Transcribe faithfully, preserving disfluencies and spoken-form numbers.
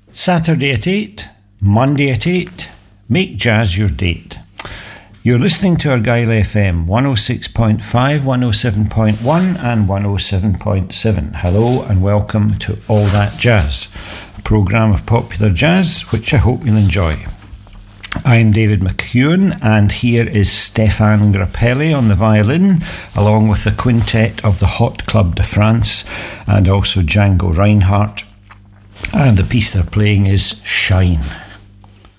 Saturday at eight, Monday at eight, make jazz your date. You're listening to Argyll F M, one oh six point five, one oh seven point one and one oh seven point seven. Hello and welcome to All That Jazz, a programme of popular jazz which I hope you'll enjoy. I'm David McEwen and here is Stéphane Grappelli on the violin, along with the quintet of the Hot Club de France and also Django Reinhardt. And the piece they're playing is Shine.